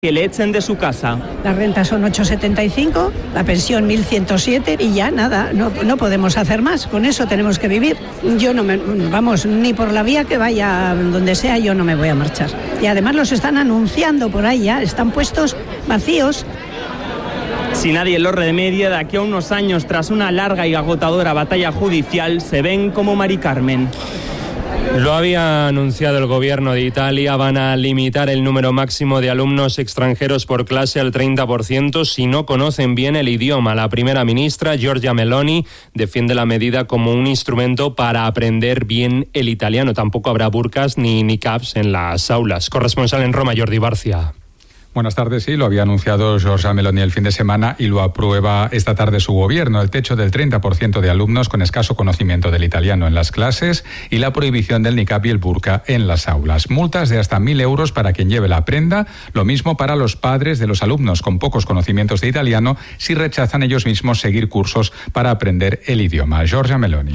que le echen de su casa. La renta son 8,75, la pensión 1.107 y ya nada, no podemos hacer más, con eso tenemos que vivir. Yo ni por la vía que vaya donde sea, yo no me voy a marchar. Y además los están anunciando por ahí ya, están puestos vacíos. Si nadie los remedia, de aquí a unos años, tras una larga y agotadora batalla judicial, se ven como Mari Carmen. Lo había anunciado el gobierno de Italia, van a limitar el número máximo de alumnos extranjeros por clase al 30% si no conocen bien el idioma. La primera ministra, Giorgia Meloni, defiende la medida como un instrumento para aprender bien el italiano. Tampoco habrá burkas ni niqabs en las aulas. Corresponsal en Roma, Jordi Barcia. Buenas tardes, sí, lo había anunciado Giorgia Meloni el fin de semana y lo aprueba esta tarde su gobierno. El techo del 30% de alumnos con escaso conocimiento del italiano en las clases y la prohibición del niqab y el burka en las aulas. Multas de hasta 1.000 euros para quien lleve la prenda, lo mismo para los padres de los alumnos con pocos conocimientos de italiano si rechazan ellos mismos seguir cursos para aprender el idioma. Giorgia Meloni.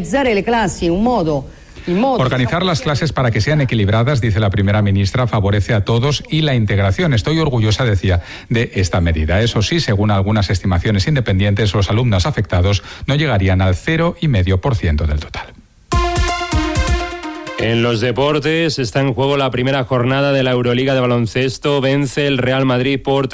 Organizar las clases para que sean equilibradas, dice la primera ministra, favorece a todos y la integración. Estoy orgullosa, decía, de esta medida. Eso sí, según algunas estimaciones independientes, los alumnos afectados no llegarían al 0,5% del total. En los deportes está en juego la primera jornada de la Euroliga de baloncesto. Vence el Real Madrid por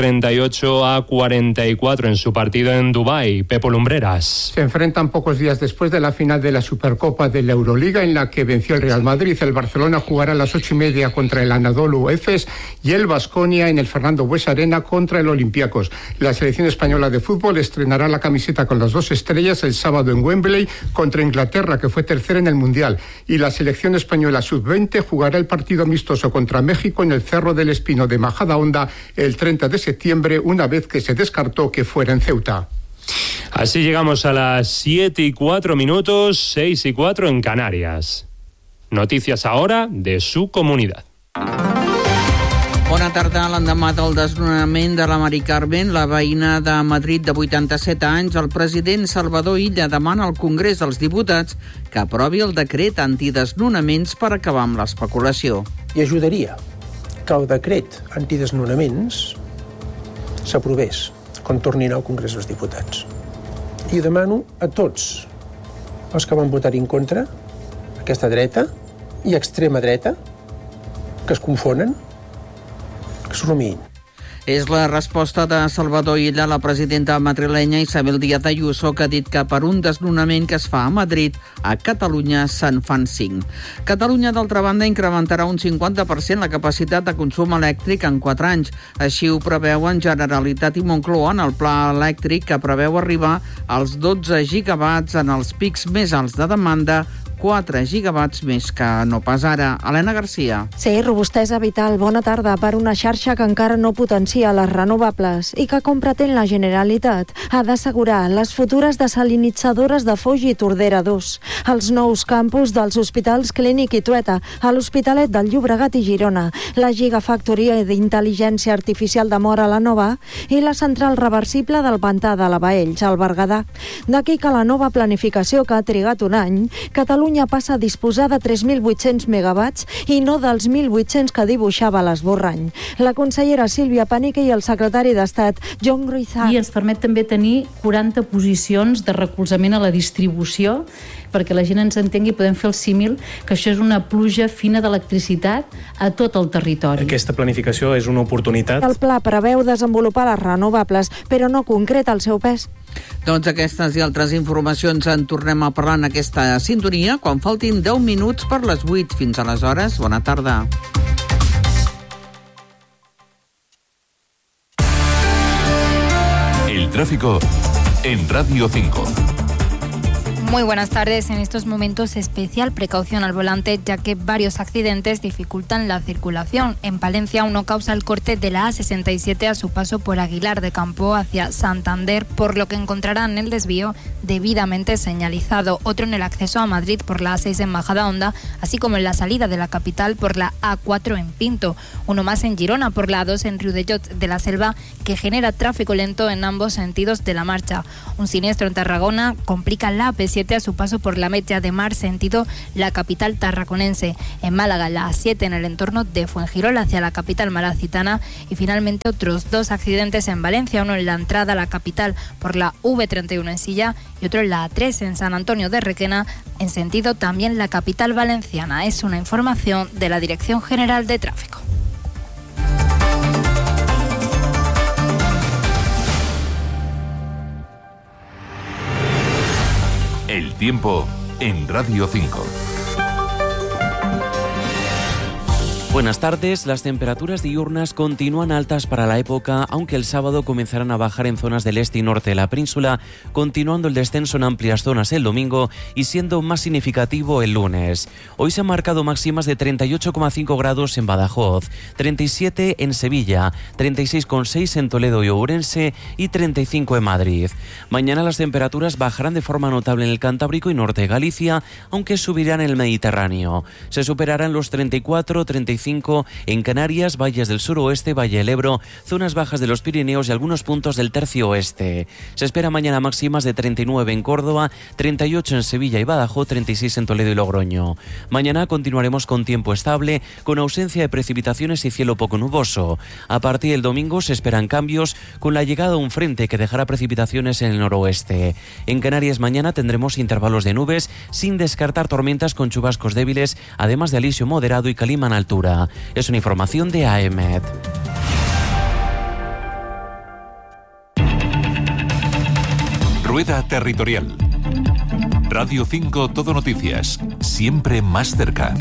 38-44 en su partido en Dubái. Pepo Lumbreras. Se enfrentan pocos días después de la final de la Supercopa de la Euroliga, en la que venció el Real Madrid. El Barcelona jugará a las 8:30 contra el Anadolu Efes y el Baskonia en el Fernando Buesa Arena contra el Olympiacos. La selección española de fútbol estrenará la camiseta con las 2 estrellas el sábado en Wembley contra Inglaterra, que fue tercera en el Mundial. Y la selección española sub-20 jugará el partido amistoso contra México en el Cerro del Espino de Majadahonda el 30 de septiembre, una vez que se descartó que fuera en Ceuta. Así llegamos a las 7:04, 6:04 en Canarias. Noticias ahora de su comunidad. Bona tarda. L'endemà del desnonament de la Mari Carmen, la veïna de Madrid de 87 anys, el president Salvador Illa demana al Congrés dels Diputats que aprovi el decret antidesnonaments per acabar amb l'especulació. I ajudaria que el decret antidesnonaments s'aprovés quan tornin al Congrés dels Diputats. I demano a tots els que van votar en contra, aquesta dreta i extrema dreta, que es confonen, que s'ho rumiïn. És la resposta de Salvador Illa a la presidenta madrilenya Isabel Díaz Ayuso, que ha dit que per un desnonament que es fa a Madrid, a Catalunya se'n fan 5. Catalunya, d'altra banda, incrementarà un 50% la capacitat de consum elèctric en 4 anys. Així ho preveuen Generalitat i Moncloa en el pla elèctric, que preveu arribar als 12 gigawatts en els pics més alts de demanda, 4 gigawatts més que no pas ara. Helena Garcia. Sí, robustesa vital. Bona tarda. Per una xarxa que encara no potencia les renovables i que, com pretén la Generalitat, ha d'assegurar les futures desalinitzadores de Foix i Tordera 2, els nous campus dels hospitals Clínic i Trueta, a l'Hospitalet del Llobregat i Girona, la gigafactoria d'intel·ligència artificial de Móra la Nova i la central reversible del pantà de la Baells, al Berguedà. D'aquí que la nova planificació, que ha trigat un any, Catalunya passa a disposar de 3.800 megawatts i no dels 1.800 que dibuixava l'esborrany. La consellera Sílvia Panique i el secretari d'Estat, John Gruizar. I ens permet també tenir 40 posicions de recolzament a la distribució, perquè la gent ens entengui i podem fer el símil, que això és una pluja fina d'electricitat a tot el territori. Aquesta planificació és una oportunitat. El pla preveu desenvolupar les renovables, però no concreta el seu pes. Doncs aquestes i altres informacions en tornem a parlar en aquesta sintonia quan faltin 10 minuts per les 8. Fins aleshores, bona tarda. El tráfico en Radio 5. Muy buenas tardes. En estos momentos, especial precaución al volante, ya que varios accidentes dificultan la circulación. En Palencia, uno causa el corte de la A67 a su paso por Aguilar de Campo hacia Santander, por lo que encontrarán el desvío debidamente señalizado. Otro en el acceso a Madrid por la A6 en Majadahonda, así como en la salida de la capital por la A4 en Pinto. Uno más en Girona por la A2 en Riudellots de la Selva, que genera tráfico lento en ambos sentidos de la marcha. Un siniestro en Tarragona complica la AP7 A su paso por la Metlla de Mar, sentido la capital tarraconense. En Málaga, la A7 en el entorno de Fuengirola hacia la capital malacitana. Y finalmente otros 2 accidentes en Valencia, uno en la entrada a la capital por la V31 en Silla y otro en la A3 en San Antonio de Requena, en sentido también la capital valenciana. Es una información de la Dirección General de Tráfico. El tiempo en Radio 5. Buenas tardes. Las temperaturas diurnas continúan altas para la época, aunque el sábado comenzarán a bajar en zonas del este y norte de la península, continuando el descenso en amplias zonas el domingo y siendo más significativo el lunes. Hoy se han marcado máximas de 38,5 grados en Badajoz, 37 en Sevilla, 36,6 en Toledo y Ourense y 35 en Madrid. Mañana las temperaturas bajarán de forma notable en el Cantábrico y norte de Galicia, aunque subirán en el Mediterráneo. Se superarán los 34, 35 en Canarias, valles del suroeste, Valle del Ebro, zonas bajas de los Pirineos y algunos puntos del tercio oeste. Se espera mañana máximas de 39 en Córdoba, 38 en Sevilla y Badajoz, 36 en Toledo y Logroño. Mañana continuaremos con tiempo estable, con ausencia de precipitaciones y cielo poco nuboso. A partir del domingo se esperan cambios con la llegada de un frente que dejará precipitaciones en el noroeste. En Canarias mañana tendremos intervalos de nubes, sin descartar tormentas con chubascos débiles, además de alisio moderado y calima en altura. Es una información de AEMET. Rueda Territorial. Radio 5 Todo Noticias, siempre más cerca.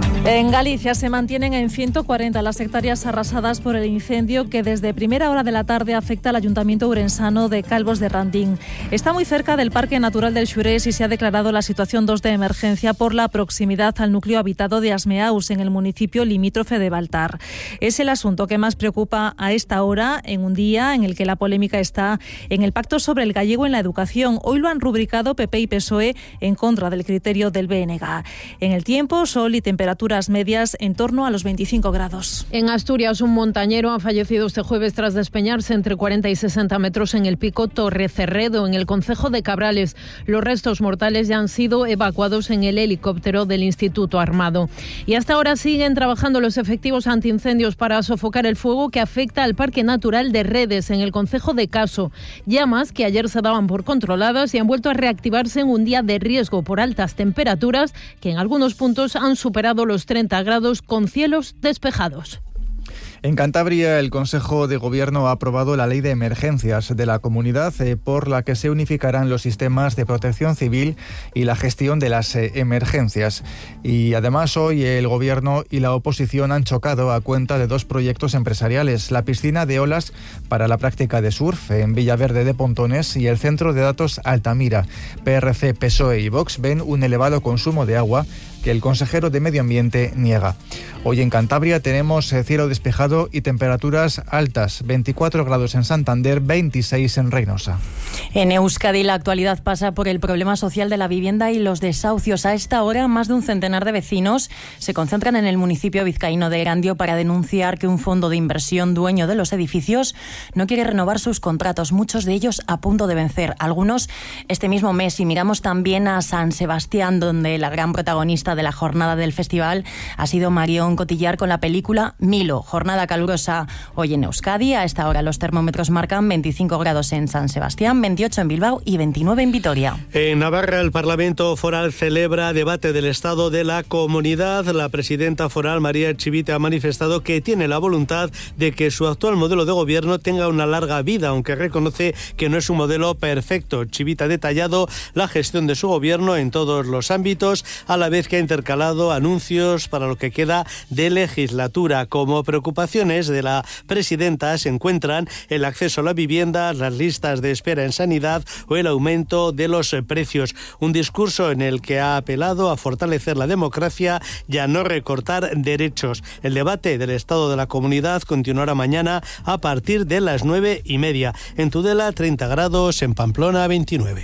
En Galicia se mantienen en 140 las hectáreas arrasadas por el incendio que desde primera hora de la tarde afecta al Ayuntamiento urensano de Calvos de Randín. Está muy cerca del Parque Natural del Xurés y se ha declarado la situación 2 de emergencia por la proximidad al núcleo habitado de Asmeaus, en el municipio limítrofe de Baltar. Es el asunto que más preocupa a esta hora, en un día en el que la polémica está en el pacto sobre el gallego en la educación. Hoy lo han rubricado PP y PSOE en contra del criterio del BNG. En el tiempo, sol y temperaturas medias en torno a los 25 grados. En Asturias, un montañero ha fallecido este jueves tras despeñarse entre 40 y 60 metros en el pico Torrecerredo, en el concejo de Cabrales. Los restos mortales ya han sido evacuados en el helicóptero del Instituto Armado. Y hasta ahora siguen trabajando los efectivos antiincendios para sofocar el fuego que afecta al Parque Natural de Redes, en el concejo de Caso. Llamas que ayer se daban por controladas y han vuelto a reactivarse en un día de riesgo por altas temperaturas que en algunos puntos han superado los 30 grados con cielos despejados. En Cantabria, el Consejo de Gobierno ha aprobado la Ley de Emergencias de la comunidad, por la que se unificarán los sistemas de protección civil y la gestión de las emergencias. Y además hoy el Gobierno y la oposición han chocado a cuenta de 2 proyectos empresariales: la piscina de olas para la práctica de surf en Villaverde de Pontones y el Centro de Datos Altamira. PRC, PSOE y Vox ven un elevado consumo de agua que el consejero de Medio Ambiente niega. Hoy en Cantabria tenemos cielo despejado y temperaturas altas, 24 grados en Santander, 26 en Reynosa. En Euskadi la actualidad pasa por el problema social de la vivienda y los desahucios. A esta hora, más de un centenar de vecinos se concentran en el municipio vizcaíno de Erandio para denunciar que un fondo de inversión dueño de los edificios no quiere renovar sus contratos, muchos de ellos a punto de vencer, algunos este mismo mes. Y miramos también a San Sebastián, donde la gran protagonista de la jornada del festival ha sido Marion Cotillard con la película Milo. Jornada calurosa hoy en Euskadi. A esta hora los termómetros marcan 25 grados en San Sebastián, 28 en Bilbao y 29 en Vitoria. En Navarra, el Parlamento Foral celebra debate del Estado de la Comunidad. La presidenta foral, María Chivite, ha manifestado que tiene la voluntad de que su actual modelo de gobierno tenga una larga vida, aunque reconoce que no es un modelo perfecto. Chivite ha detallado la gestión de su gobierno en todos los ámbitos, a la vez que ha intercalado anuncios para lo que queda de legislatura. Como preocupaciones de la presidenta se encuentran el acceso a la vivienda, las listas de espera en sanidad o el aumento de los precios. Un discurso en el que ha apelado a fortalecer la democracia y a no recortar derechos. El debate del Estado de la Comunidad continuará mañana a partir de las 9:30. En Tudela, 30 grados, en Pamplona, 29.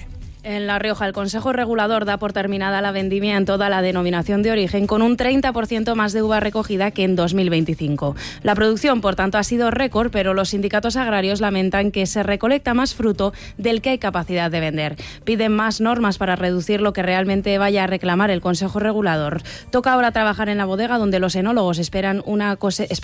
En La Rioja, el Consejo Regulador da por terminada la vendimia en toda la denominación de origen, con un 30% más de uva recogida que en 2025. La producción, por tanto, ha sido récord, pero los sindicatos agrarios lamentan que se recolecta más fruto del que hay capacidad de vender. Piden más normas para reducir lo que realmente vaya a reclamar el Consejo Regulador. Toca ahora trabajar en la bodega, donde los enólogos esperaban una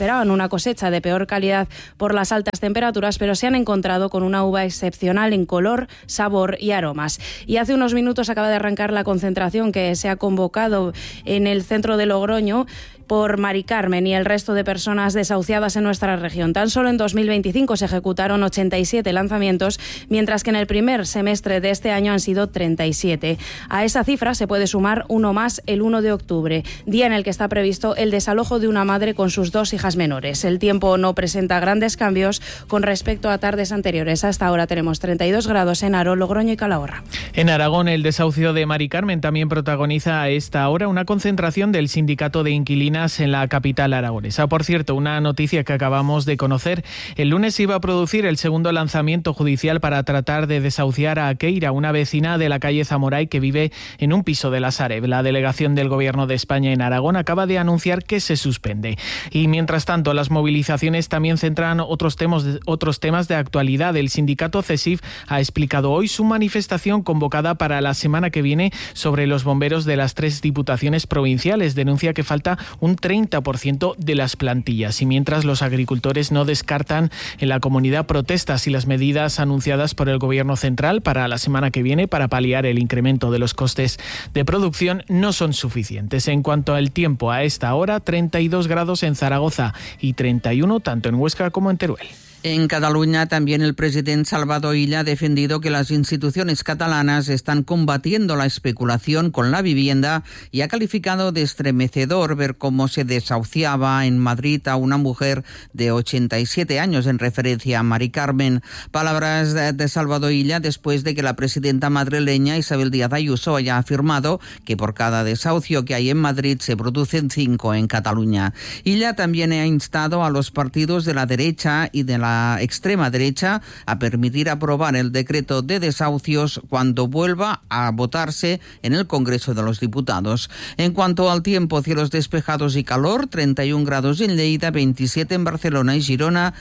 cosecha de peor calidad por las altas temperaturas, pero se han encontrado con una uva excepcional en color, sabor y aromas. Y hace unos minutos acaba de arrancar la concentración que se ha convocado en el centro de Logroño por Mari Carmen y el resto de personas desahuciadas en nuestra región. Tan solo en 2025 se ejecutaron 87 lanzamientos, mientras que en el primer semestre de este año han sido 37. A esa cifra se puede sumar uno más el 1 de octubre, día en el que está previsto el desalojo de una madre con sus 2 hijas menores. El tiempo no presenta grandes cambios con respecto a tardes anteriores. Hasta ahora tenemos 32 grados en Haro, Logroño y Calahorra. En Aragón, el desahucio de Mari Carmen también protagoniza a esta hora una concentración del sindicato de inquilinas en la capital aragonesa. Por cierto, una noticia que acabamos de conocer: el lunes iba a producir el segundo lanzamiento judicial para tratar de desahuciar a Keira, una vecina de la calle Zamoray que vive en un piso de la Sareb. La delegación del Gobierno de España en Aragón acaba de anunciar que se suspende. Y mientras tanto, las movilizaciones también centran otros temas de actualidad. El sindicato CESIF ha explicado hoy su manifestación convocada para la semana que viene sobre los bomberos de las 3 diputaciones provinciales. Denuncia que falta un 30% de las plantillas. Y mientras, los agricultores no descartan en la comunidad protestas y las medidas anunciadas por el Gobierno central para la semana que viene para paliar el incremento de los costes de producción no son suficientes. En cuanto al tiempo, a esta hora 32 grados en Zaragoza y 31 tanto en Huesca como en Teruel. En Cataluña también el presidente Salvador Illa ha defendido que las instituciones catalanas están combatiendo la especulación con la vivienda y ha calificado de estremecedor ver cómo se desahuciaba en Madrid a una mujer de 87 años, en referencia a Mari Carmen. Palabras de Salvador Illa después de que la presidenta madrileña Isabel Díaz Ayuso haya afirmado que por cada desahucio que hay en Madrid se producen 5 en Cataluña. Illa también ha instado a los partidos de la derecha y de la extrema derecha a permitir aprobar el decreto de desahucios cuando vuelva a votarse en el Congreso de los Diputados. En cuanto al tiempo, cielos despejados y calor, 31 grados en Lleida, 27 en Barcelona y Girona,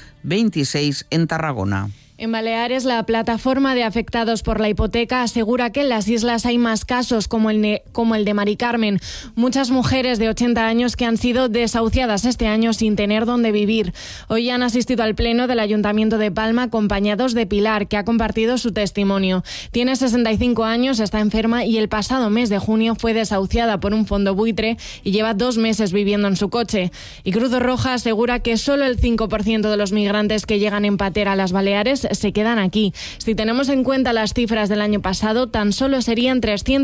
26 en Tarragona. En Baleares, la plataforma de afectados por la hipoteca asegura que en las islas hay más casos como el de Mari Carmen. Muchas mujeres de 80 años que han sido desahuciadas este año sin tener dónde vivir. Hoy han asistido al pleno del Ayuntamiento de Palma acompañados de Pilar, que ha compartido su testimonio. Tiene 65 años, está enferma y el pasado mes de junio fue desahuciada por un fondo buitre y lleva 2 meses viviendo en su coche. Y Cruz Roja asegura que solo el 5% de los migrantes que llegan en patera a las Baleares se quedan aquí. Si tenemos en cuenta las cifras del año pasado, tan solo serían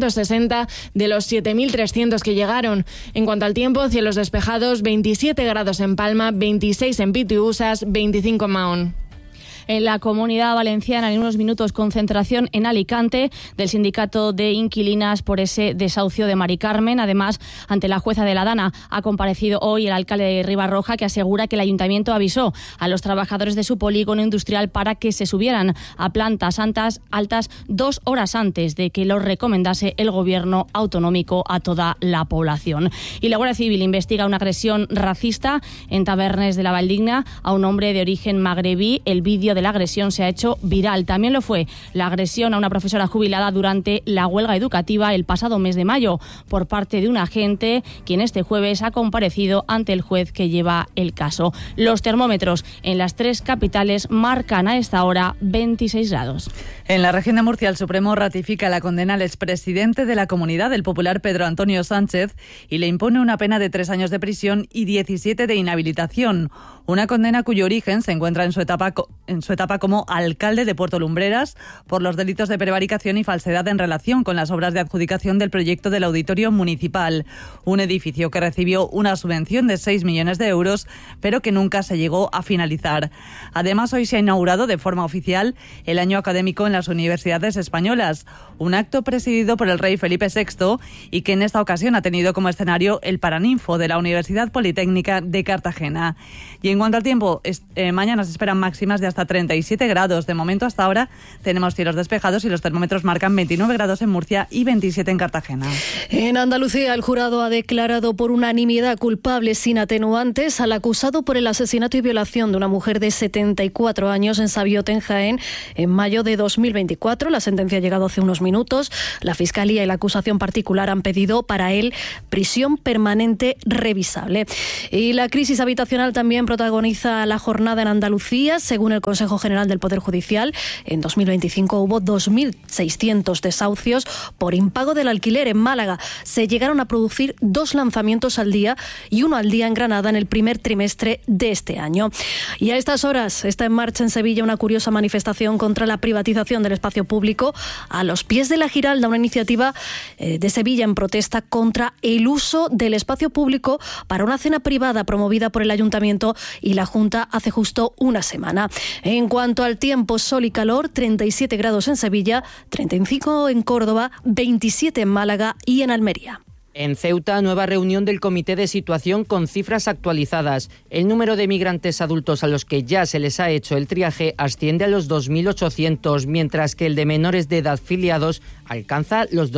360 de los 7.300 que llegaron. En cuanto al tiempo, cielos despejados, 27 grados en Palma, 26 en Pitiusas, 25 en Mahón. En la Comunidad Valenciana, en unos minutos, concentración en Alicante del sindicato de inquilinas por ese desahucio de Mari Carmen. Además, ante la jueza de la Dana ha comparecido hoy el alcalde de Ribarroja, que asegura que el ayuntamiento avisó a los trabajadores de su polígono industrial para que se subieran a plantas altas 2 horas antes de que lo recomendase el gobierno autonómico a toda la población. Y la Guardia Civil investiga una agresión racista en Tabernes de la Valdigna a un hombre de origen magrebí. El vídeo de la agresión se ha hecho viral. También lo fue la agresión a una profesora jubilada durante la huelga educativa el pasado mes de mayo por parte de un agente, quien este jueves ha comparecido ante el juez que lleva el caso. Los termómetros en las 3 capitales marcan a esta hora 26 grados. En la región de Murcia, el Supremo ratifica la condena al expresidente de la Comunidad, el popular Pedro Antonio Sánchez, y le impone una pena de 3 años de prisión y 17 de inhabilitación. Una condena cuyo origen se encuentra en su etapa como alcalde de Puerto Lumbreras por los delitos de prevaricación y falsedad en relación con las obras de adjudicación del proyecto del Auditorio Municipal, un edificio que recibió una subvención de 6 millones de euros, pero que nunca se llegó a finalizar. Además, hoy se ha inaugurado de forma oficial el año académico en las universidades españolas, un acto presidido por el rey Felipe VI y que en esta ocasión ha tenido como escenario el Paraninfo de la Universidad Politécnica de Cartagena. Y En cuanto al tiempo, mañana se esperan máximas de hasta 37 grados. De momento, hasta ahora, tenemos cielos despejados y los termómetros marcan 29 grados en Murcia y 27 en Cartagena. En Andalucía, el jurado ha declarado por unanimidad culpable sin atenuantes al acusado por el asesinato y violación de una mujer de 74 años en Sabiote, en Jaén, en mayo de 2024. La sentencia ha llegado hace unos minutos. La Fiscalía y la acusación particular han pedido para él prisión permanente revisable. Y la crisis habitacional también protagoniza la jornada en Andalucía. Según el Consejo General del Poder Judicial, en 2025 hubo 2.600 desahucios por impago del alquiler. En Málaga se llegaron a producir 2 lanzamientos al día y 1 al día en Granada en el primer trimestre de este año. Y a estas horas está en marcha en Sevilla una curiosa manifestación contra la privatización del espacio público a los pies de la Giralda, una iniciativa de Sevilla en protesta contra el uso del espacio público para una cena privada promovida por el Ayuntamiento y la Junta hace justo una semana. En cuanto al tiempo, sol y calor, 37 grados en Sevilla, 35 en Córdoba, 27 en Málaga y en Almería. En Ceuta, nueva reunión del Comité de Situación con cifras actualizadas. El número de migrantes adultos a los que ya se les ha hecho el triaje asciende a los 2.800, mientras que el de menores de edad filiados alcanza los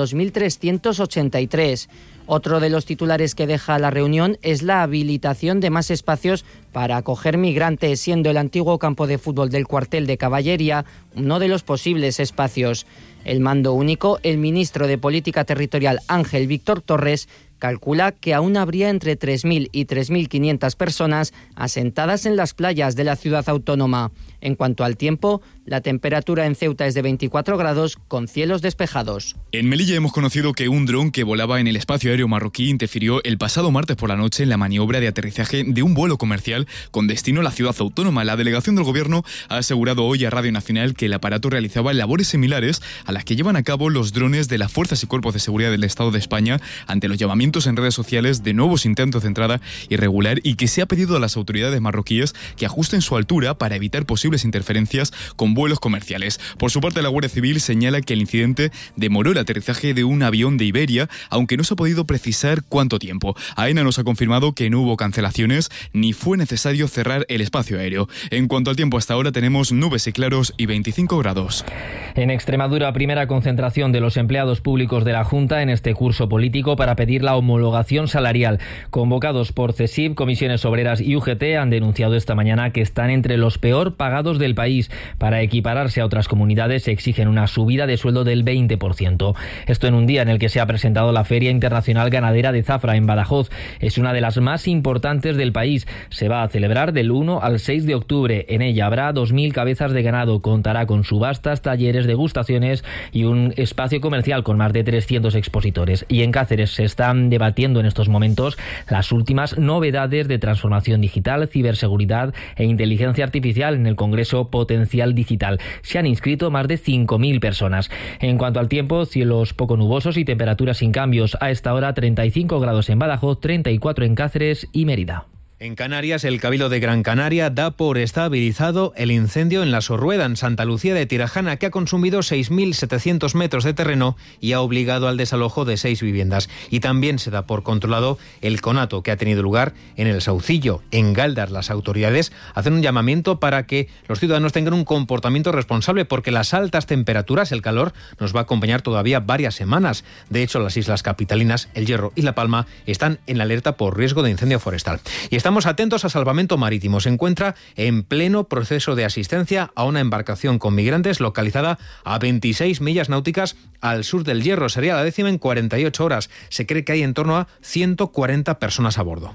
2.383. Otro de los titulares que deja la reunión es la habilitación de más espacios para acoger migrantes, siendo el antiguo campo de fútbol del cuartel de Caballería uno de los posibles espacios. El mando único, el ministro de Política Territorial Ángel Víctor Torres, calcula que aún habría entre 3.000 y 3.500 personas asentadas en las playas de la ciudad autónoma. En cuanto al tiempo, la temperatura en Ceuta es de 24 grados con cielos despejados. En Melilla hemos conocido que un dron que volaba en el espacio aéreo marroquí interfirió el pasado martes por la noche en la maniobra de aterrizaje de un vuelo comercial con destino a la ciudad autónoma. La delegación del Gobierno ha asegurado hoy a Radio Nacional que el aparato realizaba labores similares a las que llevan a cabo los drones de las fuerzas y cuerpos de seguridad del Estado de España ante los llamamientos en redes sociales de nuevos intentos de entrada irregular y que se ha pedido a las autoridades marroquíes que ajusten su altura para evitar posibles interferencias con vuelos comerciales. Por su parte, la Guardia Civil señala que el incidente demoró el aterrizaje de un avión de Iberia, aunque no se ha podido precisar cuánto tiempo. AENA nos ha confirmado que no hubo cancelaciones ni fue necesario cerrar el espacio aéreo. En cuanto al tiempo, hasta ahora tenemos nubes y claros y 25 grados. En Extremadura, primera concentración de los empleados públicos de la Junta en este curso político para pedir la homologación salarial. Convocados por CESIF, Comisiones Obreras y UGT han denunciado esta mañana que están entre los peor pagados del país. Para equipararse a otras comunidades exigen una subida de sueldo del 20%. Esto en un día en el que se ha presentado la Feria Internacional Ganadera de Zafra en Badajoz. Es una de las más importantes del país. Se va a celebrar del 1 al 6 de octubre. En ella habrá 2.000 cabezas de ganado. Contará con subastas, talleres, degustaciones y un espacio comercial con más de 300 expositores. Y en Cáceres se están debatiendo en estos momentos las últimas novedades de transformación digital, ciberseguridad e inteligencia artificial en el Congreso Potencial Digital. Se han inscrito más de 5.000 personas. En cuanto al tiempo, cielos poco nubosos y temperaturas sin cambios. A esta hora 35 grados en Badajoz, 34 en Cáceres y Mérida. En Canarias, el Cabildo de Gran Canaria da por estabilizado el incendio en La Sorrueda, en Santa Lucía de Tirajana, que ha consumido 6.700 metros de terreno y ha obligado al desalojo de 6 viviendas. Y también se da por controlado el conato que ha tenido lugar en El Saucillo. En Galdar, las autoridades hacen un llamamiento para que los ciudadanos tengan un comportamiento responsable, porque las altas temperaturas, el calor, nos va a acompañar todavía varias semanas. De hecho, las islas capitalinas, El Hierro y La Palma, están en alerta por riesgo de incendio forestal. Y estamos atentos a Salvamento Marítimo. Se encuentra en pleno proceso de asistencia a una embarcación con migrantes localizada a 26 millas náuticas al sur del Hierro. Sería la 10ª en 48 horas. Se cree que hay en torno a 140 personas a bordo.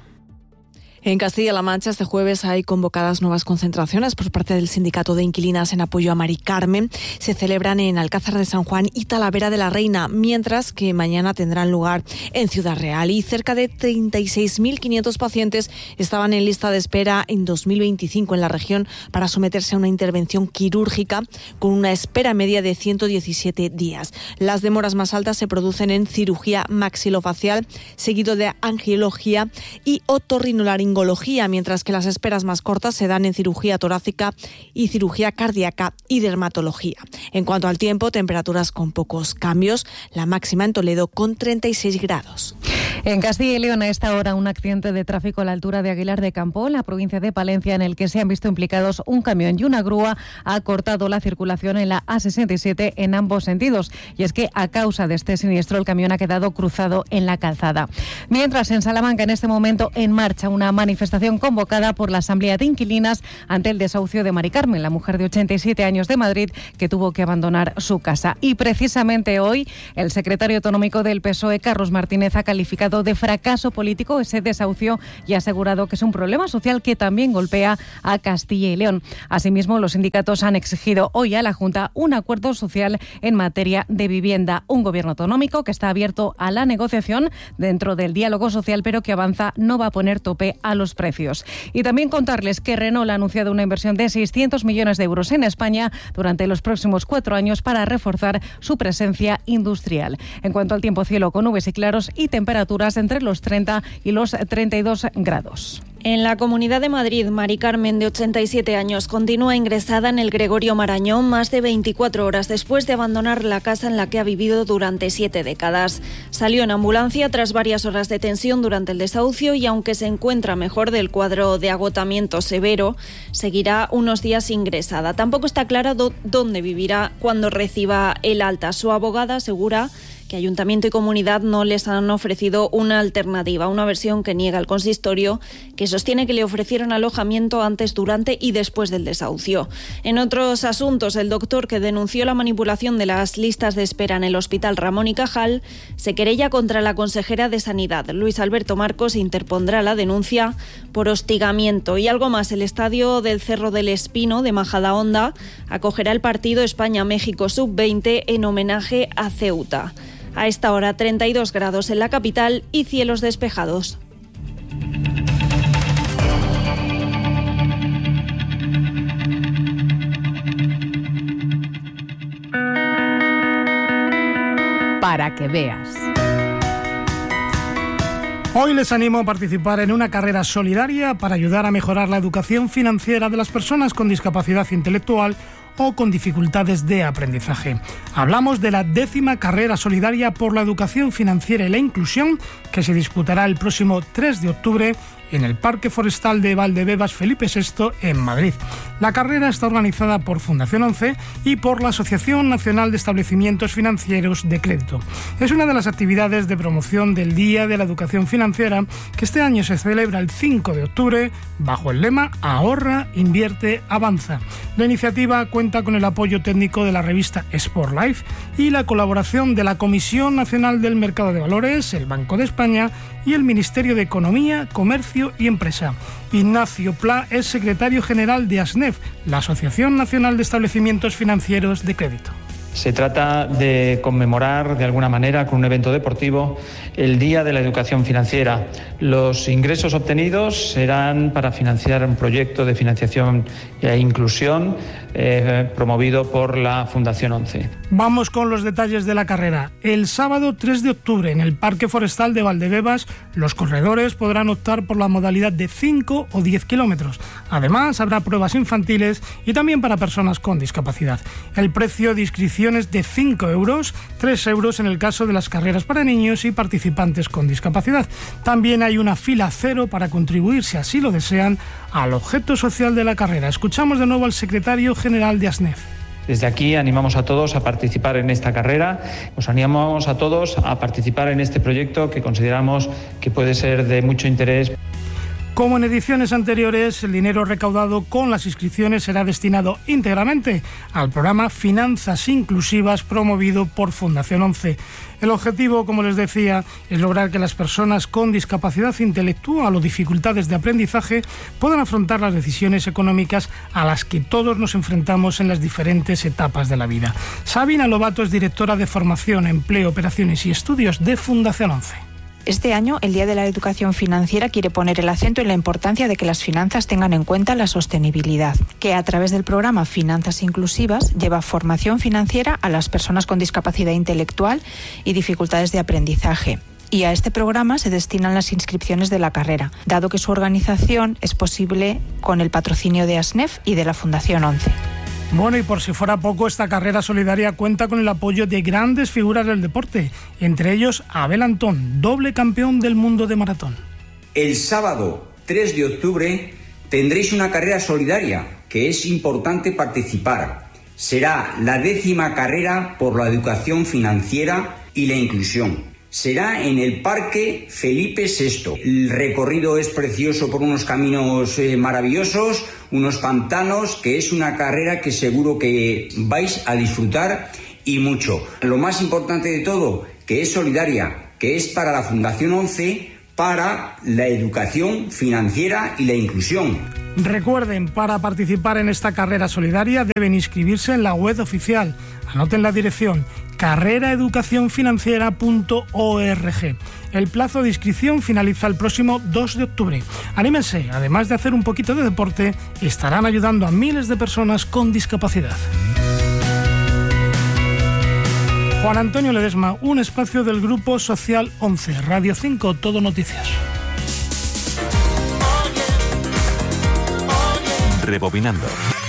En Castilla-La Mancha, este jueves hay convocadas nuevas concentraciones por parte del Sindicato de Inquilinas en apoyo a Mari Carmen. Se celebran en Alcázar de San Juan y Talavera de la Reina, mientras que mañana tendrán lugar en Ciudad Real. Y cerca de 36.500 pacientes estaban en lista de espera en 2025 en la región para someterse a una intervención quirúrgica con una espera media de 117 días. Las demoras más altas se producen en cirugía maxilofacial, seguido de angiología y otorrinolaringología, mientras que las esperas más cortas se dan en cirugía torácica y cirugía cardíaca y dermatología. En cuanto al tiempo, temperaturas con pocos cambios, la máxima en Toledo con 36 grados. En Castilla y León, a esta hora, un accidente de tráfico a la altura de Aguilar de Campo, en la provincia de Palencia, en el que se han visto implicados un camión y una grúa, ha cortado la circulación en la A67 en ambos sentidos. Y es que, a causa de este siniestro, el camión ha quedado cruzado en la calzada. Mientras, en Salamanca, en este momento, en marcha una manifestación convocada por la Asamblea de Inquilinas ante el desahucio de Mari Carmen, la mujer de 87 años de Madrid, que tuvo que abandonar su casa. Y precisamente hoy, el secretario autonómico del PSOE, Carlos Martínez, ha calificado de fracaso político ese desahucio y ha asegurado que es un problema social que también golpea a Castilla y León. Asimismo, los sindicatos han exigido hoy a la Junta un acuerdo social en materia de vivienda. Un gobierno autonómico que está abierto a la negociación dentro del diálogo social, pero que avanza no va a poner tope a los precios. Y también contarles que Renault ha anunciado una inversión de 600 millones de euros en España durante los próximos 4 años para reforzar su presencia industrial. En cuanto al tiempo, cielo con nubes y claros y temperaturas entre los 30 y los 32 grados. En la Comunidad de Madrid, Mari Carmen, de 87 años, continúa ingresada en el Gregorio Marañón más de 24 horas después de abandonar la casa en la que ha vivido durante 7 décadas. Salió en ambulancia tras varias horas de tensión durante el desahucio y, aunque se encuentra mejor del cuadro de agotamiento severo, seguirá unos días ingresada. Tampoco está claro dónde vivirá cuando reciba el alta. Su abogada asegura que Ayuntamiento y Comunidad no les han ofrecido una alternativa, una versión que niega el consistorio, que sostiene que le ofrecieron alojamiento antes, durante y después del desahucio. En otros asuntos, el doctor que denunció la manipulación de las listas de espera en el Hospital Ramón y Cajal se querella contra la consejera de Sanidad. Luis Alberto Marcos interpondrá la denuncia por hostigamiento. Y algo más, el estadio del Cerro del Espino de Majadahonda acogerá el partido España-México Sub-20 en homenaje a Ceuta. A esta hora 32 grados en la capital y cielos despejados. Para que veas. Hoy les animo a participar en una carrera solidaria para ayudar a mejorar la educación financiera de las personas con discapacidad intelectual o con dificultades de aprendizaje. Hablamos de la 10ª carrera solidaria por la educación financiera y la inclusión, que se disputará el próximo 3 de octubre en el Parque Forestal de Valdebebas Felipe VI en Madrid. La carrera está organizada por Fundación 11 y por la Asociación Nacional de Establecimientos Financieros de Crédito. Es una de las actividades de promoción del Día de la Educación Financiera, que este año se celebra el 5 de octubre bajo el lema Ahorra, invierte, avanza. La iniciativa cuenta con el apoyo técnico de la revista Sport Life y la colaboración de la Comisión Nacional del Mercado de Valores, el Banco de España y el Ministerio de Economía, Comercio y Empresa. Ignacio Pla es secretario general de ASNEF, la Asociación Nacional de Establecimientos Financieros de Crédito. Se trata de conmemorar de alguna manera con un evento deportivo el Día de la Educación Financiera. Los ingresos obtenidos serán para financiar un proyecto de financiación e inclusión promovido por la Fundación 11. Vamos con los detalles de la carrera. El sábado 3 de octubre en el Parque Forestal de Valdebebas, los corredores podrán optar por la modalidad de 5 o 10 kilómetros. Además, habrá pruebas infantiles y también para personas con discapacidad. El precio de inscripción es de 5 euros, 3 euros en el caso de las carreras para niños y participantes con discapacidad. También hay una fila cero para contribuir, si así lo desean, al objeto social de la carrera. Escuchamos de nuevo al secretario general de ASNEF. Desde aquí animamos a todos a participar en esta carrera, os animamos a todos a participar en este proyecto que consideramos que puede ser de mucho interés. Como en ediciones anteriores, el dinero recaudado con las inscripciones será destinado íntegramente al programa Finanzas Inclusivas promovido por Fundación 11. El objetivo, como les decía, es lograr que las personas con discapacidad intelectual o dificultades de aprendizaje puedan afrontar las decisiones económicas a las que todos nos enfrentamos en las diferentes etapas de la vida. Sabina Lobato es directora de Formación, Empleo, Operaciones y Estudios de Fundación 11. Este año, el Día de la Educación Financiera quiere poner el acento en la importancia de que las finanzas tengan en cuenta la sostenibilidad, que a través del programa Finanzas Inclusivas lleva formación financiera a las personas con discapacidad intelectual y dificultades de aprendizaje. Y a este programa se destinan las inscripciones de la carrera, dado que su organización es posible con el patrocinio de ASNEF y de la Fundación 11. Bueno, y por si fuera poco, esta carrera solidaria cuenta con el apoyo de grandes figuras del deporte, entre ellos Abel Antón, doble campeón del mundo de maratón. El sábado 3 de octubre tendréis una carrera solidaria que es importante participar. Será la 10ª carrera por la educación financiera y la inclusión. Será en el Parque Felipe VI. El recorrido es precioso por unos caminos maravillosos, unos pantanos, que es una carrera que seguro que vais a disfrutar y mucho. Lo más importante de todo, que es solidaria, que es para la Fundación 11, para la educación financiera y la inclusión. Recuerden, para participar en esta carrera solidaria deben inscribirse en la web oficial. Anoten la dirección: carreraeducacionfinanciera.org. El plazo de inscripción finaliza el próximo 2 de octubre. Anímense, además de hacer un poquito de deporte, estarán ayudando a miles de personas con discapacidad. Juan Antonio Ledesma, un espacio del Grupo Social 11, Radio 5, Todo Noticias. Rebobinando.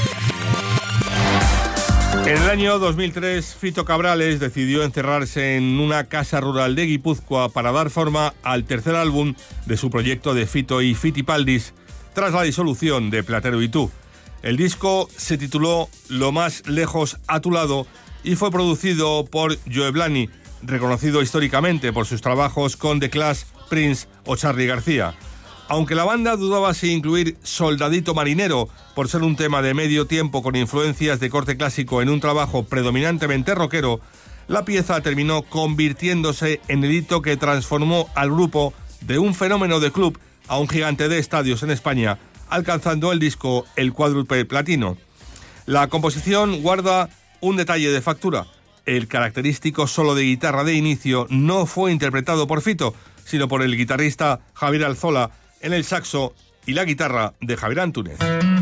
En el año 2003, Fito Cabrales decidió encerrarse en una casa rural de Guipúzcoa para dar forma al tercer álbum de su proyecto de Fito y Fitipaldis, tras la disolución de Platero y Tú. El disco se tituló Lo más lejos a tu lado y fue producido por Joe Blani, reconocido históricamente por sus trabajos con The Clash, Prince o Charly García. Aunque la banda dudaba si incluir Soldadito Marinero por ser un tema de medio tiempo con influencias de corte clásico en un trabajo predominantemente rockero, la pieza terminó convirtiéndose en el hito que transformó al grupo de un fenómeno de club a un gigante de estadios en España, alcanzando el disco el cuádruple platino. La composición guarda un detalle de factura: el característico solo de guitarra de inicio no fue interpretado por Fito, sino por el guitarrista Javier Alzola en el saxo y la guitarra de Javier Antúnez.